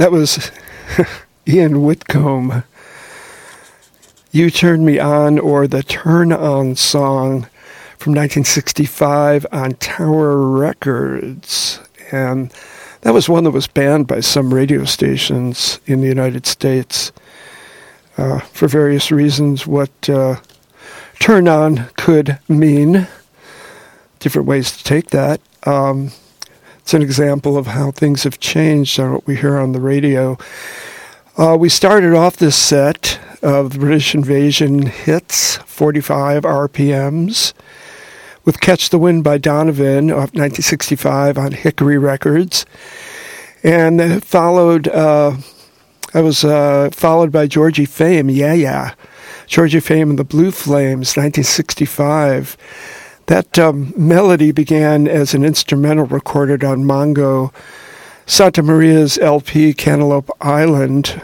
That was Ian Whitcomb. You Turned Me On, or the Turn On song from 1965 on Tower Records. And that was one that was banned by some radio stations in the United States for various reasons. What turn on could mean, different ways to take that. It's an example of how things have changed on what we hear on the radio. We started off this set of the British Invasion hits, 45 RPMs, with Catch the Wind by Donovan of 1965 on Hickory Records. And then followed, I was followed by Georgie Fame, Yeah. Georgie Fame and the Blue Flames, 1965. That melody began as an instrumental recorded on Mongo Santa Maria's LP, Cantaloupe Island.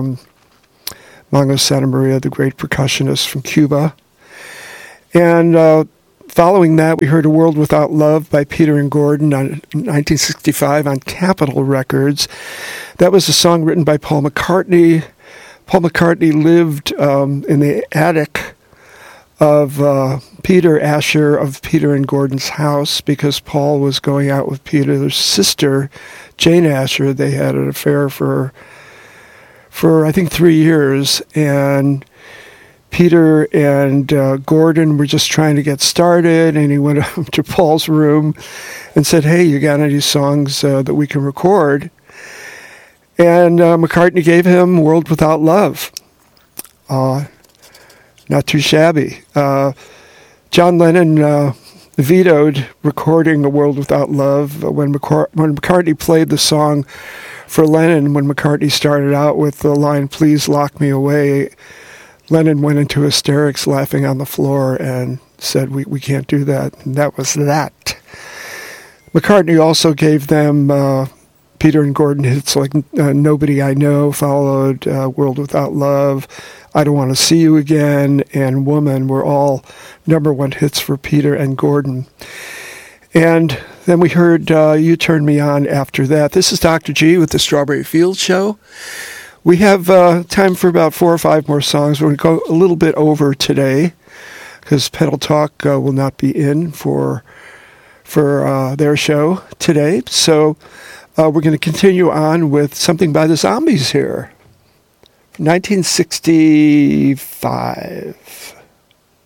Mongo Santa Maria, the great percussionist from Cuba. And following that, we heard A World Without Love by Peter and Gordon in 1965 on Capitol Records. That was a song written by Paul McCartney. Paul McCartney lived in the attic of Peter Asher of Peter and Gordon's house because Paul was going out with Peter's sister, Jane Asher. They had an affair for I think 3 years, and Peter and Gordon were just trying to get started, and he went up to Paul's room and said, "Hey, you got any songs that we can record?" And McCartney gave him World Without Love. Not too shabby. John Lennon vetoed recording A World Without Love when McCartney played the song for Lennon. When McCartney started out with the line, "Please lock me away," Lennon went into hysterics, laughing on the floor, and said, we can't do that. And that was that. McCartney also gave them Peter and Gordon hits like Nobody I Know, followed World Without Love, I Don't Want to See You Again, and Woman were all number one hits for Peter and Gordon. And then we heard You Turned Me On after that. This is Dr. G with the Strawberry Fields Show. We have time for about 4 or 5 more songs. We're going to go a little bit over today because Pedal Talk will not be in for their show today. So we're going to continue on with something by the Zombies here. 1965.